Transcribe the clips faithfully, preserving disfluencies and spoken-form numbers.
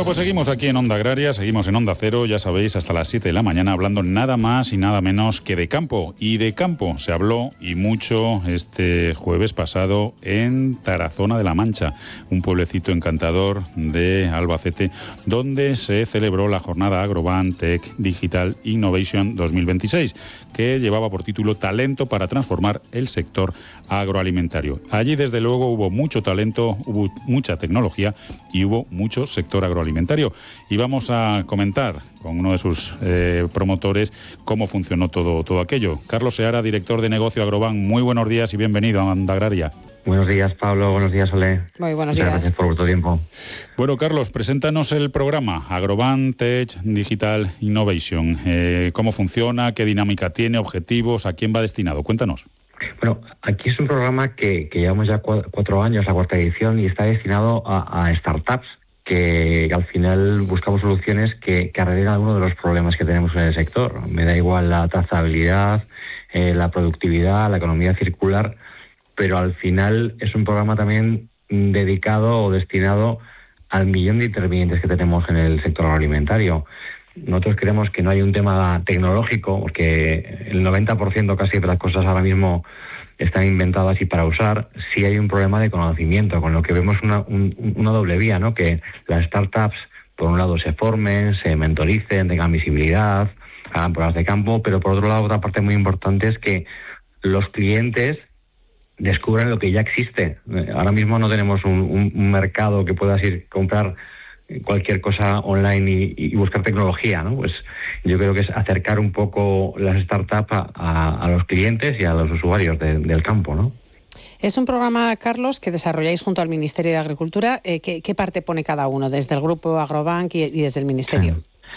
Bueno, pues seguimos aquí en Onda Agraria, seguimos en Onda Cero, ya sabéis, hasta las siete de la mañana, hablando nada más y nada menos que de campo. Y de campo se habló, y mucho, este jueves pasado en Tarazona de la Mancha, un pueblecito encantador de Albacete, donde se celebró la jornada Agrobank Tech Digital Innovation dos mil veintiséis, que llevaba por título Talento para transformar el sector agroalimentario. Allí, desde luego, hubo mucho talento, hubo mucha tecnología y hubo mucho sector agroalimentario. Y vamos a comentar con uno de sus eh, promotores cómo funcionó todo, todo aquello. Carlos Seara, director de negocio Agrobank, muy buenos días y bienvenido a Onda Agraria. Buenos días, Pablo. Buenos días, Ole. Muy buenos Muchas días. Gracias por vuestro tiempo. Bueno, Carlos, preséntanos el programa Agrobank Tech Digital Innovation. Eh, ¿Cómo funciona? ¿Qué dinámica tiene? ¿Objetivos? ¿A quién va destinado? Cuéntanos. Bueno, aquí es un programa que, que llevamos ya cuatro años, la cuarta edición, y está destinado a, a startups que al final buscamos soluciones que, que arreglen algunos de los problemas que tenemos en el sector. Me da igual la trazabilidad, eh, la productividad, la economía circular, pero al final es un programa también dedicado o destinado al millón de intervinientes que tenemos en el sector agroalimentario. Nosotros creemos que no hay un tema tecnológico, porque el noventa por ciento casi de las cosas ahora mismo están inventadas y para usar. Sí hay un problema de conocimiento, con lo que vemos una, un, una doble vía, ¿no? Que las startups, por un lado, se formen, se mentoricen, tengan visibilidad, hagan pruebas de campo, pero por otro lado, otra parte muy importante es que los clientes descubran lo que ya existe. Ahora mismo no tenemos un, un, un mercado que puedas ir a comprar cualquier cosa online y, y buscar tecnología, ¿no? Pues yo creo que es acercar un poco las startups a, a, a los clientes y a los usuarios de, del campo, ¿no? Es un programa, Carlos, que desarrolláis junto al Ministerio de Agricultura. Eh, ¿qué, ¿Qué parte pone cada uno, desde el grupo Agrobank y, y desde el Ministerio?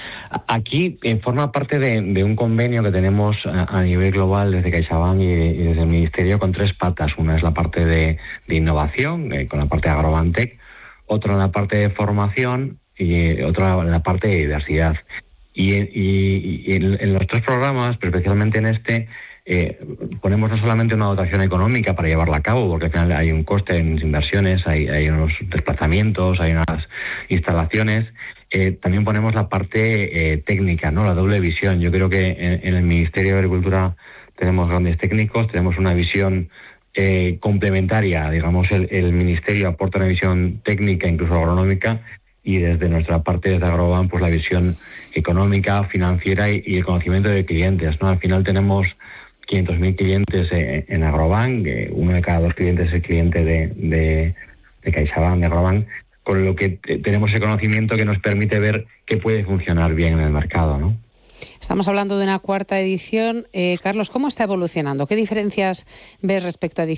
Aquí eh, forma parte de, de un convenio que tenemos a, a nivel global desde CaixaBank y, y desde el Ministerio con tres patas. Una es la parte de, de innovación, eh, con la parte de Agrobank Tech, otra en la parte de formación y otra en la parte de diversidad. Y, y, y en, en los tres programas, pero especialmente en este, eh, ponemos no solamente una dotación económica para llevarla a cabo, porque al final hay un coste en inversiones, hay, hay unos desplazamientos, hay unas instalaciones. Eh, también ponemos la parte eh, técnica, ¿no? La doble visión. Yo creo que en, en el Ministerio de Agricultura tenemos grandes técnicos, tenemos una visión eh, complementaria. Digamos, el, el Ministerio aporta una visión técnica, incluso agronómica, y desde nuestra parte, desde Agrobank, pues la visión económica, financiera y, y el conocimiento de clientes, ¿no? Al final tenemos quinientos mil clientes eh, en Agrobank, eh, uno de cada dos clientes es el cliente de, de, de CaixaBank, de Agrobank, con lo que t- tenemos ese conocimiento que nos permite ver qué puede funcionar bien en el mercado, ¿no? Estamos hablando de una cuarta edición. Eh, Carlos, ¿cómo está evolucionando? ¿Qué diferencias ves respecto a